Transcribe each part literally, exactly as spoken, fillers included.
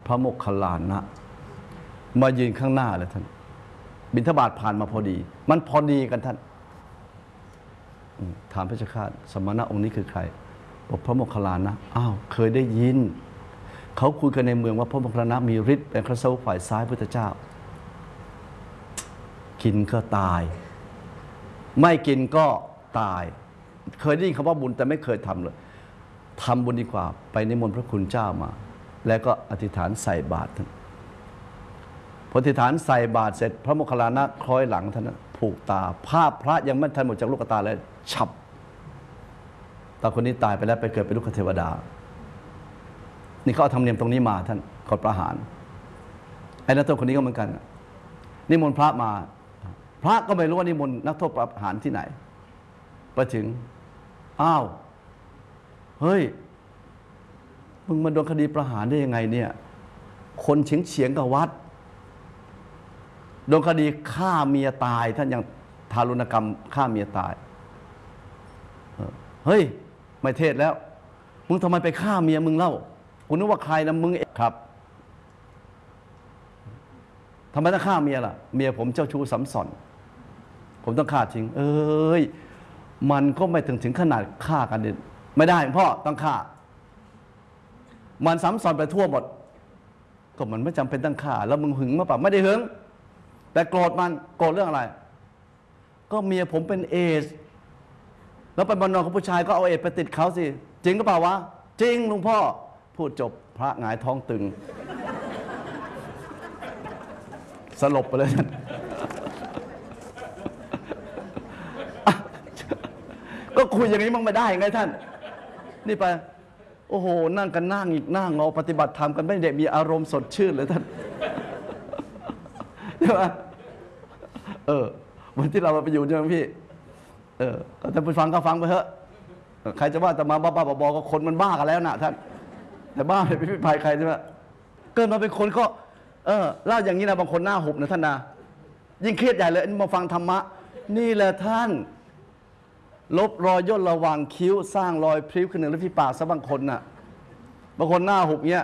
ระโมคคัลลานะมายืนข้างหน้าเลยท่านบิณฑบาตผ่านมาพอดีมันพอดีกันท่านถามพระเจ้าข้าสมณะองค์นี้คือใครบอกพระโมคคัลลานะอ้าวเคยได้ยินเขาคุยกันในเมืองว่าพระโมคคัลลานะมีฤทธิ์เป็นพระสาวกฝ่ายซ้ายพุทธเจ้ากินก็ตายไม่กินก็ตายเคยได้ยินคำว่าบุญแต่ไม่เคยทำเลยทำบุญดีกว่าไปนิมนต์พระคุณเจ้ามาแล้วก็อธิษฐานใส่บาตรท่านพออธิษฐานใส่บาตรเสร็จพระโมคคัลลานะคล้อยหลังท่านผูกตาภาพพระยังไม่ทันหมดจากลูกตาเลยฉับตาคนนี้ตายไปแล้วไปเกิดเป็นลูกเทวดานี่เขาเอาธรรมเนียมตรงนี้มาท่านกดประหารไอ้นักโทษคนนี้ก็เหมือนกันนิมนต์พระมาพระก็ไม่รู้ว่านิมนต์นักโทษประหารที่ไหนไปถึงอ้าวเฮ้ยมึงมาโดนคดีประหารได้ยังไงเนี่ยคนเฉียงเฉียงกับวัดโดนคดีฆ่าเมียตายท่านยังทารุณกรรมฆ่าเมียตายเฮ้ยไม่เทศแล้วมึงทำไมไปฆ่าเมียมึงเล่ากูนึกว่าใครนะมึงครับทำไมต้องฆ่าเมียล่ะเมียผมเจ้าชู้สัมสอนผมต้องฆ่าทิ้งเอ้ยมันก็ไม่ถึงถึงขนาดฆ่ากันเด็ดไม่ได้พ่อต้องฆ่ามันซ้ำซ้อนไปทั่วหมดก็มันไม่จำเป็นต้องฆ่าแล้วมึงหึงมาป่ะไม่ได้หึงแต่โกรธมันโกรธเรื่องอะไรก็เมียผมเป็นเอสแล้วไปบนนอนกับผู้ชายก็เอาเอสไปติดเขาสิจริงก็เปล่าวะจริงลุงพ่อพูดจบพระหงายท้องตึงสลบไปเลยก็คุยอย่างนี้มั่งไม่ได้ไงท่านนี่ไปโอ้โหนั่งกันนั่งอีกนั่งเราปฏิบัติธรรมกันไม่ได้มีอารมณ์สดชื่นเลยท่านใช่ไหมเออวันที่เราไปอยู่ใช่ไหมพี่เออท่านผู้ฟังก็ฟังไปเถอะใครจะว่าแต่มาบ้าๆบอๆก็คนมันบ้ากันแล้วนะท่านแต่บ้าไม่พิพายใครใช่ไหมเกิดมาเป็นคนก็เออเล่าอย่างนี้นะบางคนหน้าหุบนะท่านนะยิ่งเครียดใหญ่เลยมาฟังธรรมะนี่แหละท่านลบรอยย่นระหว่างคิ้วสร้างรอยพริ้วขึ้นหนึ่งและที่ปากซะบางคนน่ะบางคนหน้าหุบเงี้ย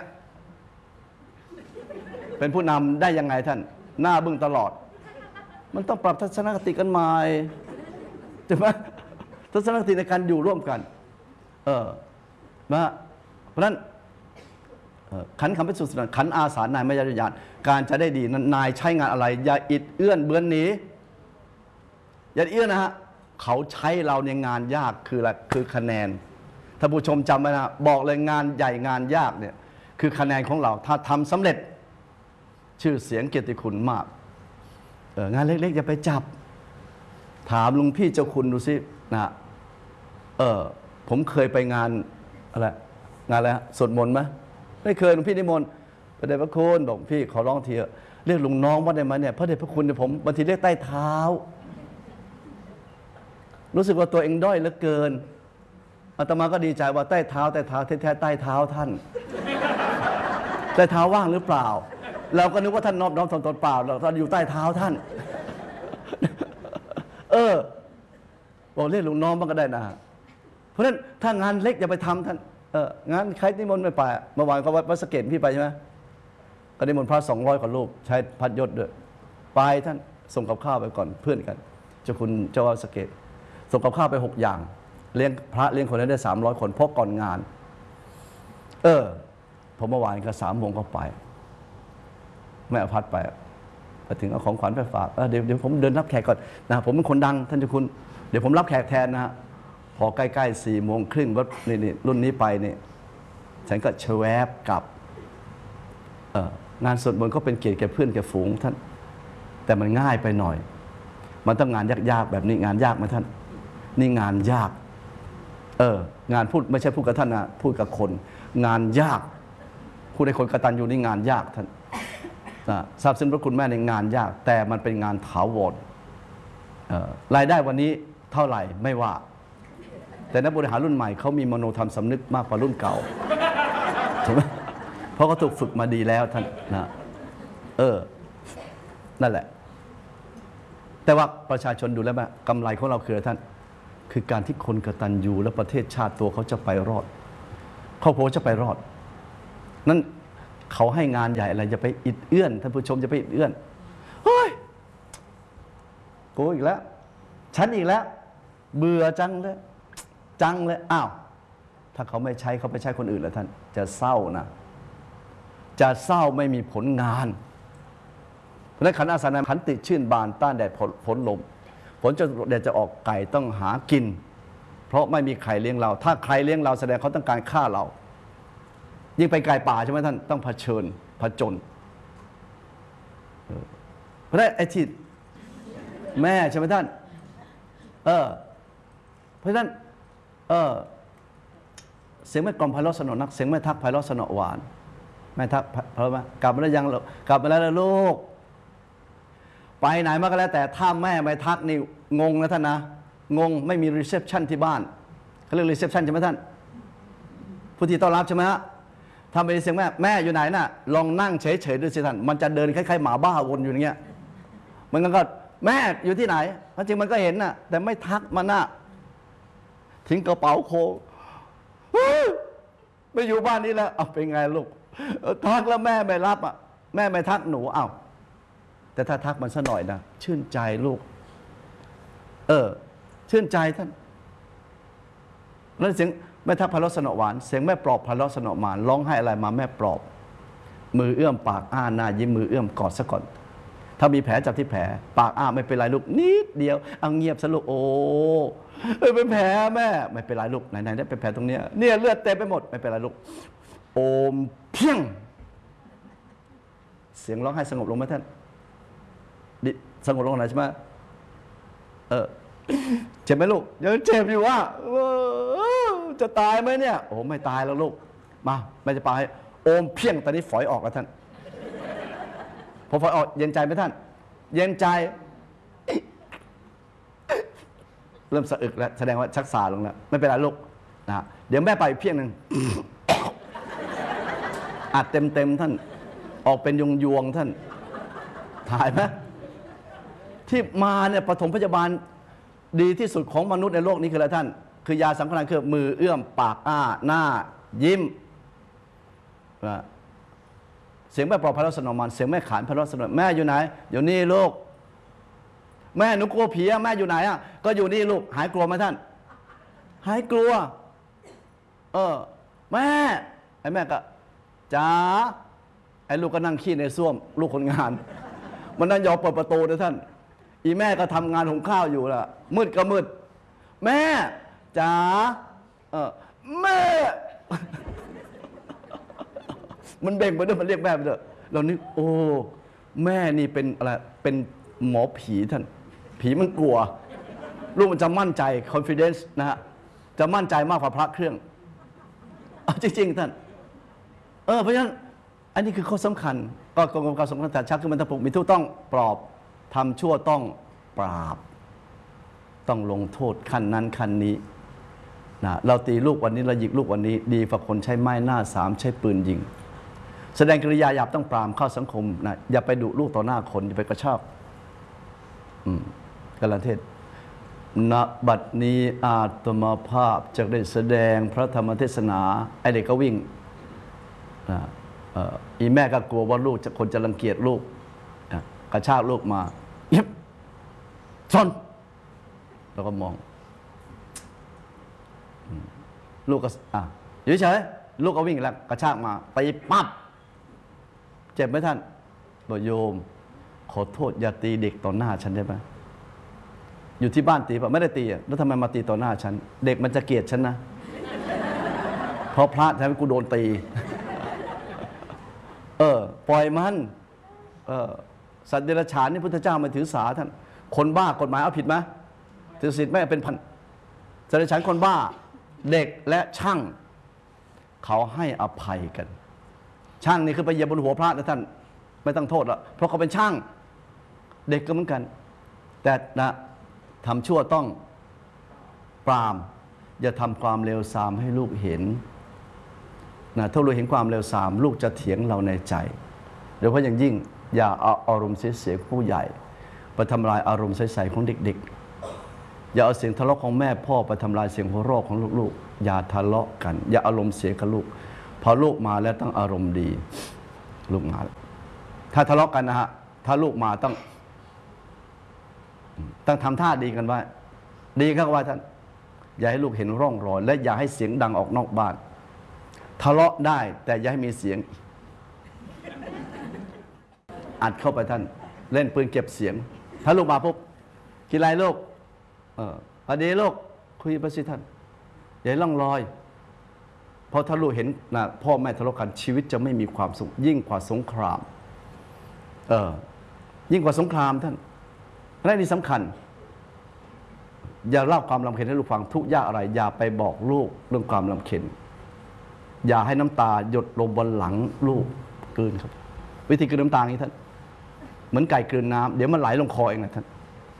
เป็นผู้นำได้ยังไงท่านหน้าบึ้งตลอดมันต้องปรับทัศนคติกันใหม่ใช่ไหมทัศนคติในการอยู่ร่วมกันเออนะเพราะฉะนั้นขันคำพิสุทธิ์ขันอาสานายมายาญาณการจะได้ดีนั้นนายใช้งานอะไรอย่าอิดเอื้อนเบื้อนหนีอย่าเอื้อนนะฮะเขาใช้เราในงานยากคืออะไรคือคะแนนท่านผู้ชมจำไว้นะบอกเลยงานใหญ่งานยากเนี่ยคือคะแนนของเราถ้าทำสำเร็จชื่อเสียงเกียรติคุณมากเอองานเล็กๆอย่าไปจับถามลุงพี่เจ้าคุณดูสินะเออผมเคยไปงานอะไรงานอะไรสวดมนต์ไหมไม่เคยลุงพี่นิมนต์พระเดชพระคุณบอกพี่ขอร้องทีเรียกลุงน้องว่าได้ไหมเนี่ยพระเดชพระคุณเนี่ยผมบางทีเรียกใต้เท้ารู้สึกว่าตัวเองด้อยเหลือเกินอาตมาก็ดีใจว่าใต้เท้าใต้เท้าแท้ๆใต้เท้าท่านใต้เท้าว่างหรือเปล่าเราก็นึกว่าท่านนอบน้อมถ่อมตนเปล่าเราตอนอยู่ใต้เท้าท่านเออบอกเรียกลุงน้องบ้างก็ได้นะเพราะฉะนั้นถ้างานเล็กอย่าไปทำท่านเอองานใครนิมนต์ไม่ไปเมื่อวานก็วัดสะเกษพี่ไปใช่ไหมก็นิมนต์พระสองร้อยกว่ารูปใช้พัดยศด้วยไปท่านส่งกับข้าวไปก่อนเพื่อนกันเจ้าคุณเจ้าวัดสะเกษส่งกับข้าวไปหกอย่างเลี้ยงพระเลี้ยงคนได้สามร้อยคนพกก่อนงานเออผมเมื่อวานก็สามโมงก็ไปแม่พัดไปไปถึงเอาของขวัญไปฝากเดี๋ยวเดี๋ยวผมเดินรับแขกก่อนนะผมเป็นคนดังท่านเจ้าคุณเดี๋ยวผมรับแขกแทนนะฮะพอใกล้ๆสี่โมงครึ่งรถนี่นี่รุ่นนี้ไปนี่ฉันก็เชวบกลับเอองานสวดมนต์ก็เป็นเกียรติแก่เพื่อนแก่ฝูงท่านแต่มันง่ายไปหน่อยมันต้องงานยากๆแบบนี้งานยากไหมท่านนี่งานยากเอองานพูดไม่ใช่พูดกับท่านนะพูดกับคนงานยากพูดให้คนกตัญญูนี่งานยากท่านทราบซึ้งพระคุณแม่ในงานยากแต่มันเป็นงานถาวรรายได้วันนี้เท่าไหร่ไม่ว่าแต่นักบริหารรุ่นใหม่เขามีมโนธรรมสำนึกมากกว่ารุ่นเก่าถูกไหมเพราะเขาถูกฝึกมาดีแล้วท่านนะเออนั่นแหละแต่ว่าประชาชนดูแล้วแบบกำไรของเราคือท่านคือการที่คนกตัญญูและประเทศชาติตัวเขาจะไปรอดครอบครัวจะไปรอดนั่นเขาให้งานใหญ่อะไรจะไปอิดเอื้อนท่านผู้ชมจะไปอิดเอื้อนเฮ้ยกูอีกแล้วฉันอีกแล้วเบื่อจังเลยจังเลยอ้าวถ้าเขาไม่ใช้เขาไปใช้คนอื่นแล้วท่านจะเศร้านะจะเศร้าไม่มีผลงานเพราะนั้นขันอาสนะขันติชื่นบานต้านแดดฝนลมฝนจะแดดจะออกไก่ต้องหากินเพราะไม่มีใครเลี้ยงเราถ้าใครเลี้ยงเราแสดงเขาต้องการฆ่าเรายิ่งไปไกลป่าใช่ไหมท่านต้องเผชิญผจญเพราะนั้นไอ้ที่แม่ใช่ไหมท่านเออเพราะฉะนั้นเออเสียงแม่กล่อมไพเราะสนอนักเสียงแม่ทักไพเราะสนอหวานแม่ทักเพราะว่ากลับมาแล้วยังกลับมาแล้วลูกไปไหนมาก็แล้วแต่ถ้าแม่ไม่ทักนี่งงนะท่านนะงงไม่มีรีเซพชันที่บ้านเขาเรียกรีเซพชันใช่ไหมท่านผู้ที่ต้อนรับใช่ไหมฮะทำไปเสียงแม่แม่อยู่ไหนน่ะลองนั่งเฉยๆดูสิท่านมันจะเดินคล้ายๆหมาบ้าวนอยู่อย่างเงี้ยมันก็แม่อยู่ที่ไหนจริงมันก็เห็นน่ะแต่ไม่ทักมันน่ะทิ้งกระเป๋าโคไม่อยู่บ้านนี้แล้วเอาเป็นไงลูกทักแล้วแม่ไม่รับอ่ะแม่ไม่ทักหนูเอ้าแต่ถ้าทักมันซะหน่อยนะชื่นใจลูกเออชื่นใจท่านแล้วเสียงแม่ทักไพเราะสนอหวานเสียงแม่ปลอบไพเราะสนอหวานร้องไห้อะไรมาแม่ปลอบมือเอื้อมปากอ้าหน้ายิ้มมือเอื้อมกอดซะก่อนถ้ามีแผลจับที่แผลปากอ้าไม่เป็นไรลูกนิดเดียวเอาเงียบซะลูกโอ้เป็นแผลแม่ไม่เป็นไรลูกไหนๆได้เป็นแผลตรงเนี้ยเนี่ยเลือดเต็มไปหมดไม่เป็นไรลูกโอมเพียงเสียงร้องไห้สงบลงไหมท่านดิสงบลงไหนใช่ไหมเออเจ็บไหมลูกยังเจ็บอยู่ว่าจะตายไหมเนี่ยโอ้ไม่ตายแล้วลูกมาไม่จะไปโอมเพียงตอนนี้ฝอยออกแล้วท่านพอฝอยออกเย็นใจไหมท่านเย็นใจเริ่มสะอึกแล้วแสดงว่าชักษาลงแล้วไม่เป็นไรลูกนะเดี๋ยวแม่ไปเพียงหนึ่งอัดเต็มเต็มท่านออกเป็นยวงยวงท่านถ่ายไหมที่มาเนี่ยปฐมพยาบาลดีที่สุดของมนุษย์ในโลกนี้คืออะไรท่านคือยาสำคัญคือมือเอื้อมปากอ้าหน้ายิ้มเสียงแม่ปลอบไพเราะสนอมันเสียงแม่ขานไพเราะสนอแม่อยู่ไหนอยู่นี่ลูกแม่หนูกลัวผีแม่อยู่ไหนอ่ะก็อยู่นี่ลูกหายกลัวไหมท่านหายกลัวเออแม่ไอ้แม่ก็จ๋าไอ้ลูกก็นั่งขี้ในส้วมลูกคนงานมันนั่งยอมเปิดประตูนะท่านอีแม่ก็ทำงานหุงข้าวอยู่ล่ะมืดก็มืดแม่จ๋าเออแม่มันเบ่งไปด้วยมันเรียกแม่ไปด้วยเรานึกโอ้แม่นี่เป็นอะไรเป็นหมอผีท่านผีมันกลัวลูกมันจะมั่นใจ confidence นะฮะจะมั่นใจมากกว่าพระเครื่องจริงๆท่านเออเพราะฉะนั้นอันนี้คือข้อสำคัญก็กองกำกับสำคัญแต่ชักคือมันตะปุกมีทุกต้องปลอบทำชั่วต้องปราบต้องลงโทษขั้นนั้นขั้นนี้นะเราตีลูกวันนี้เราหยิกลูกวันนี้ดีกว่าคนใช้ไม้หน้าสามใช้ปืนยิงแสดงกิริยาหยาบต้องปรามเข้าสังคมนะอย่าไปดุลูกต่อหน้าคนอย่าไปกระชากกาลเทศณบัดนี้อาตมาภาพจะได้แสดงพระธรรมเทศนาไอเด็กก็วิ่งนะอีแม่ก็กลัวว่าลูกจะคนจะรังเกียจลูกนะกระชากลูกมาเย็บชนแล้วก็มองลูกก็อ่ะอยู่เฉยลูกก็วิ่งแล้วกระชากมาตีปั๊บเจ็บไหมท่านบอกโยมขอโทษอย่าตีเด็กต่อหน้าฉันได้ไหมอยู่ที่บ้านตีป่ะไม่ได้ตีแล้วทำไมมาตีต่อหน้าฉันเด็กมันจะเกลียดฉันนะเพราะพระทำให้กูโดนตีเออปล่อยมันเออสัตว์เดรัจฉานนี่พุทธเจ้าไม่ถือสาท่านคนบ้ากฎหมายเอาผิดไหมถือศีลไม่เป็นพันสัตว์เดรัจฉานคนบ้าเด็กและช่างเขาให้อภัยกันช่างนี่คือไปเหยียบบนหัวพระนะท่านไม่ต้องโทษละเพราะเขาเป็นช่างเด็กก็เหมือนกันแต่นะทำชั่วต้องปรามอย่าทำความเลวทรามให้ลูกเห็นนะถ้าเราเห็นความเลวทรามลูกจะเถียงเราในใจโดยเฉพาะอย่างยิ่งอย่าเอาอารมณ์เสียๆผู้ใหญ่ไปทำลายอารมณ์ใสๆของเด็กๆอย่าเอาเสียงทะเลาะของแม่พ่อไปทำลายเสียงหัวเราะของลูกๆอย่าทะเลาะกันอย่าอารมณ์เสียกับลูกพอลูกมาแล้วต้องอารมณ์ดีลูกมาถ้าทะเลาะกันนะฮะถ้าลูกมาต้องต้องทำท่าดีกันไว้ดีก็ว่าท่านอย่าให้ลูกเห็นร่องรอยและอย่าให้เสียงดังออกนอกบ้านทะเลาะได้แต่อย่าให้มีเสียงอัดเข้าไปท่านเล่นปืนเก็บเสียงถ้าลูกมาปุ๊บกินอะไรลูกเออพอดีลูกคุยไปสิท่านอย่าให้ร่องรอยเพราะถ้าลูกเห็นนะพ่อแม่ทะเลาะกันชีวิตจะไม่มีความสุขยิ่งกว่าสงครามเออยิ่งกว่าสงครามท่านและนี่สำคัญอย่าเล่าความลำเค็ญให้ลูกฟังทุกข์ยากอะไรอย่าไปบอกลูกเรื่องความลำเค็ญอย่าให้น้ำตาหยดลงบนหลังลูกกลืนครับวิธีกลืนน้ำตานี้ท่านเหมือนไก่กลืนน้ำเดี๋ยวมันไหลลงคอเองนะท่าน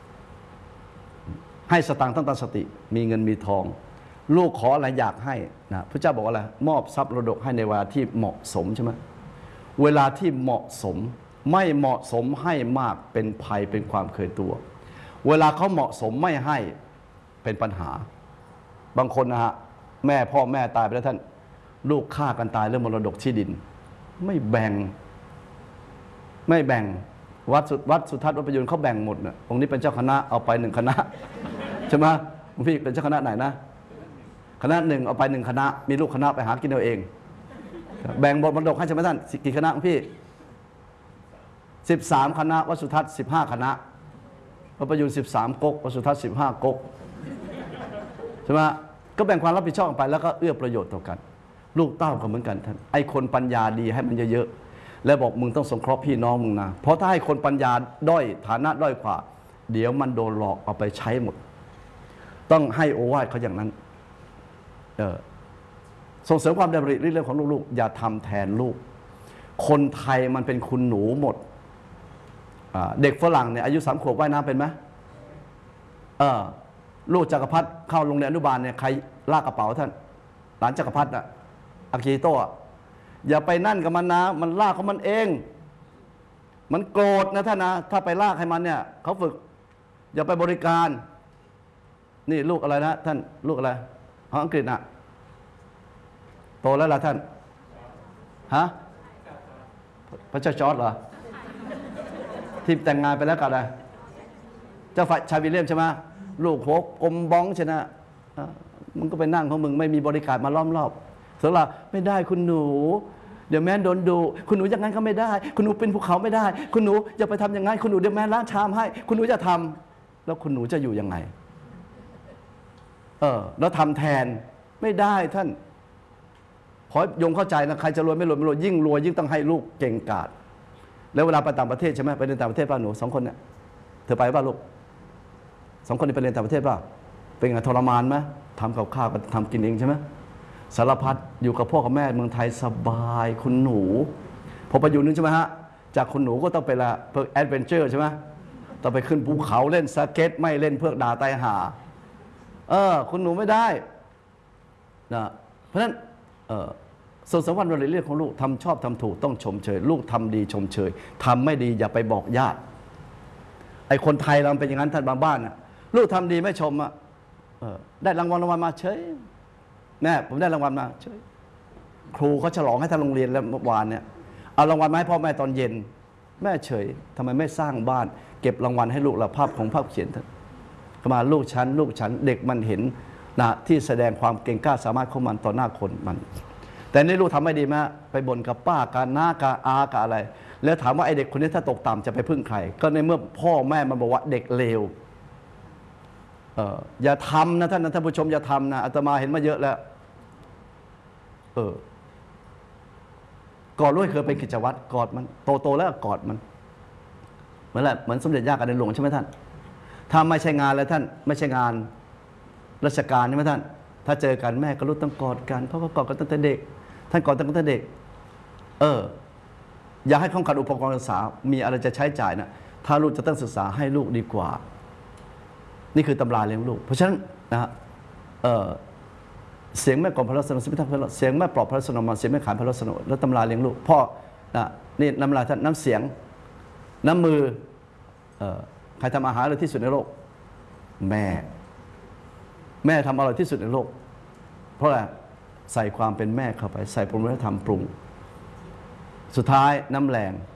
ให้สตางค์ตั้งแต่สติมีเงินมีทองลูกขออะไรอยากให้นะพระเจ้าบอกว่าอะไรมอบทรัพย์มรดกให้ในเวลาที่เหมาะสมใช่ไหมเวลาที่เหมาะสมไม่เหมาะสมให้มากเป็นภัยเป็นความเคยตัวเวลาเขาเหมาะสมไม่ให้เป็นปัญหาบางคนนะฮะแม่พ่อแม่ตายไปแล้วท่านลูกฆ่ากันตายเรื่องมรดกที่ดินไม่แบ่งไม่แบ่งวัดสุวัดสุทัศน์วัดประยุนเขาแบ่งหมดนะองค์นี้เป็นเจ้าคณะเอาไปหนึ่งคณะใช่ไหมพี่เป็นเจ้าคณะไหนนะคณะหนึ่งเอาไปหนึ่งคณะมีลูกคณะไปหากินเอาเองแบ่งบทมรดกให้ใช่ไหมท่านกี่คณะพี่สิบสามคณะวัดสุทัศน์สิบห้าคณะวัดประยุนสิบสามก๊กวัดสุทัศน์สิบห้าก๊กใช่ไหมก็แบ่งความรับผิดชอบไปแล้วก็เอื้อประโยชน์ต่อกันลูกเต้าก็เหมือนกันท่านไอ้คนปัญญาดีให้มันเยอะๆแล้วบอกมึงต้องสงเคราะห์พี่น้องมึงนะเพราะถ้าให้คนปัญญาด้อยฐานะด้อยกว่าเดี๋ยวมันโดนหลอกเอาไปใช้หมดต้องให้โอวาทเขาอย่างนั้นเออส่งเสริมความดำริเรื่องของลูกๆอย่าทำแทนลูกคนไทยมันเป็นคุณหนูหมดเด็กฝรั่งเนี่ยอายุสามขวบว่ายน้ำเป็นไหมเออลูกจักรพรรดิเข้าโรงเรียนอนุบาลเนี่ยใครลากกระเป๋าท่านหลานจักรพรรดิอะอากิฮิโตะอย่าไปนั่นกับมันนะมันลากของมันเองมันโกรธนะท่านนะถ้าไปลากให้มันเนี่ยเขาฝึกอย่าไปบริการนี่ลูกอะไรนะท่านลูกอะไรของอังกฤษน่ะโตแล้วล่ะท่านฮะพระเจ้าจอร์จเหรอที่แต่งงานไปแล้วกันอะไรเจ้าฝ่ายชายวิลเลียมใช่ไหมลูกหัวกลมบ้องใช่ไหมมึงก็ไปนั่งของมึงไม่มีบริการมาล้อมรอบสำหรับไม่ได้คุณหนูเดี๋ยวแม่โดนดูคุณหนูอย่างนั้นก็ไม่ได้คุณหนูเป็นภูเขาไม่ได้คุณหนูอย่าไปทำอย่างนั้นคุณหนูเดี๋ยวแม่ล้างชามให้คุณหนูจะทำแล้วคุณหนูจะอยู่ยังไงเออแล้วทำแทนไม่ได้ท่านขอยงเข้าใจนะใครจะรวยไม่รวยไม่รวยยิ่งรวยยิ่งต้องให้ลูกเก่งกาจแล้วเวลาไปต่างประเทศใช่ไหมไปเรียนต่างประเทศป่ะหนูสองคนเนี่ยเธอไปป่ะลูกสองคนนี้ไปเรียนต่างประเทศป่ะเป็นไงทรมานไหมทำกับข้าวก็ทำกินเองใช่ไหมสารพัดอยู่กับพ่อกับแม่เมืองไทยสบายคุณหนูพอไปอยู่นึงใช่ไหมฮะจากคุณหนูก็ต้องไปละเพื่อแอดเวนเจอร์ใช่ไหมต้องไปขึ้นภูเขาเล่นสเก็ตไม่เล่นเพื่อด่าตายหาเออคุณหนูไม่ได้นะเพราะฉะนั้นเออส่วนสำคัญในเรื่องของลูกทำชอบทำถูกต้องชมเชยลูกทำดีชมเชยทำไม่ดีอย่าไปบอกญาติไอ้คนไทยเราเป็นอย่างนั้นท่านบางบ้านนะลูกทำดีไม่ชมอ่ะได้รางวัลรางวัลมาเฉยแม่ผมได้รางวัลมาเฉยครูเขาฉลองให้ทางโรงเรียนแล้วเมื่อวานเนี่ยเอารางวัลมาให้พ่อแม่ตอนเย็นแม่เฉยทำไมไม่สร้างบ้านเก็บรางวัลให้ลูกละภาพของภาพเขียนท่านมาลูกฉันลูกฉันเด็กมันเห็นนะที่แสดงความเก่งกล้าสามารถของมันต่อหน้าคนมันแต่นี่ลูกทำไม่ดีไหมไปบ่นกับป้ากับน้ากับอากับอะไรแล้วถามว่าไอเด็กคนนี้ถ้าตกต่ำจะไปพึ่งใครก็ในเมื่อพ่อแม่มันบอกว่าเด็กเลวเอออย่าทำนะท่านท่านผู้ชมอย่าทำนะอาตมาเห็นมาเยอะแล้วเออ กอดลูกเคยเป็นกิจวัตรกอดมันโตโตแล้วกอดมันเหมือนแหละเหมือนสมเด็จย่ากาในหลวงใช่ไหมท่านถ้าไม่ใช่งานแล้วท่านไม่ใช่งานราชการใช่ไหมท่านถ้าเจอกันแม่กับลูกต้องกอดกันเพราะว่ากอดกันตั้งแต่เด็กท่านกอดตั้งแต่เด็กเอออย่าให้ข้องขัดอุปกรณ์ศึกษามีอะไรจะใช้จ่ายนะถ้าลูกจะต้องศึกษาให้ลูกดีกว่านี่คือตำราเลี้ยงลูกเพราะฉะนั้นนะฮะเออเสียงแม่กล่อมพระลักษณะสิบพิทักษ์พระเสียงแม่ปลอบพระลักษณะมาเสียงแม่ขานพระลักษณะแล้วตำราเลี้ยงลูกพ่อนะนี่น้ำลายท่านน้ำเสียงน้ำมือเอ่อใครทำอาหารอร่อยที่สุดในโลกแม่แม่ทำอร่อยที่สุดในโลกเพราะอะไรใส่ความเป็นแม่เข้าไปใส่ปรุงและทำปรุงสุดท้ายน้ำแรง